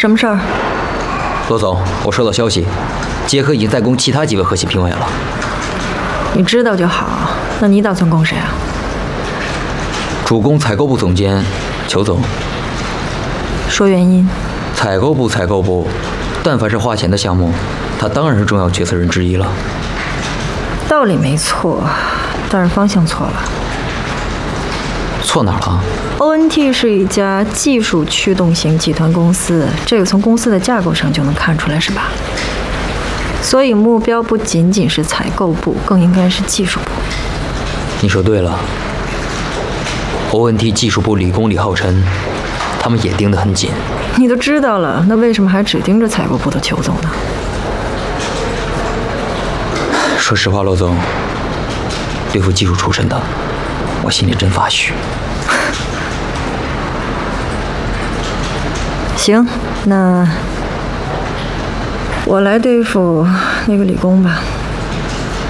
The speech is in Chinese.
什么事儿？ 罗总，我收到消息，结合已经在攻其他几位核心评委了。 你知道就好。那你打算攻谁啊？ 主攻采购部总监裘总。 说原因。 采购部，但凡是花钱的项目，他当然是重要决策人之一了。 道理没错，但是方向错了。 错哪儿了 ？ONT 是一家技术驱动型集团公司，这个从公司的架构上就能看出来，是吧？所以目标不仅仅是采购部，更应该是技术部。 你说对了 ，ONT 技术部李工李浩辰，他们也盯得很紧。 你都知道了，那为什么还只盯着采购部的裘总呢？ 说实话，罗总，对付技术出身的，我心里真发虚。 行，那我来对付那个李工吧。